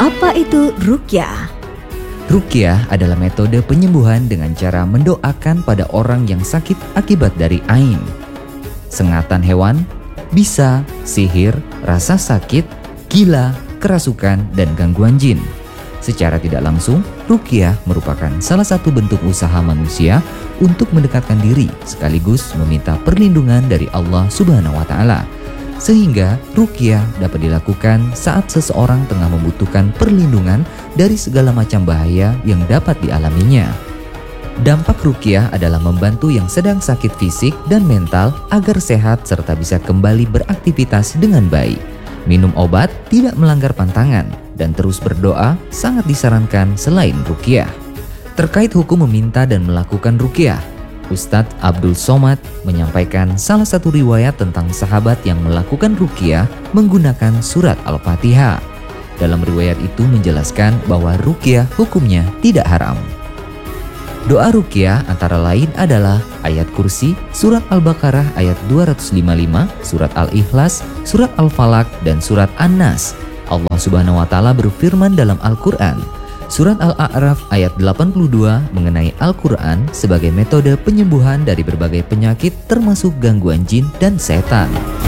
Apa itu ruqyah? Ruqyah adalah metode penyembuhan dengan cara mendoakan pada orang yang sakit akibat dari ain, sengatan hewan, bisa, sihir, rasa sakit, gila, kerasukan, dan gangguan jin. Secara tidak langsung, ruqyah merupakan salah satu bentuk usaha manusia untuk mendekatkan diri sekaligus meminta perlindungan dari Allah Subhanahu wa Ta'ala. Sehingga ruqyah dapat dilakukan saat seseorang tengah membutuhkan perlindungan dari segala macam bahaya yang dapat dialaminya. Dampak ruqyah adalah membantu yang sedang sakit fisik dan mental agar sehat serta bisa kembali beraktivitas dengan baik. Minum obat tidak melanggar pantangan dan terus berdoa sangat disarankan selain ruqyah. Terkait hukum meminta dan melakukan ruqyah, Ustadz Abdul Somad menyampaikan salah satu riwayat tentang sahabat yang melakukan ruqyah menggunakan surat Al-Fatihah. Dalam riwayat itu menjelaskan bahwa ruqyah hukumnya tidak haram. Doa ruqyah antara lain adalah ayat kursi, surat Al-Baqarah ayat 255, surat Al-Ikhlas, surat Al-Falaq, dan surat An-Nas. Allah Subhanahu wa Ta'ala berfirman dalam Al-Quran, surat Al-A'raf ayat 82 mengenai Al-Quran sebagai metode penyembuhan dari berbagai penyakit termasuk gangguan jin dan setan.